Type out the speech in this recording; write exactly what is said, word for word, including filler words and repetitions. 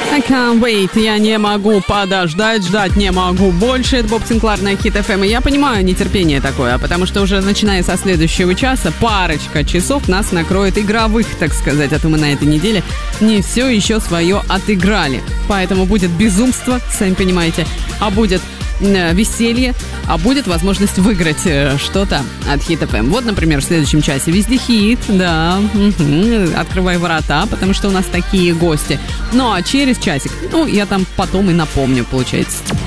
I can't wait, я не могу подождать, ждать не могу больше. Это Боб Синклар на Хит эф эм. И я понимаю нетерпение такое, потому что уже начиная со следующего часа парочка часов нас накроет игровых, так сказать. А то мы на этой неделе не все еще свое отыграли. Поэтому будет безумство, сами понимаете, а будет веселье, а будет возможность выиграть что-то от Хит эф эм. Вот, например, в следующем часе везде хит, да, угу. Открывай ворота, потому что у нас такие гости. Ну, а через часик, ну, я там потом и напомню, получается.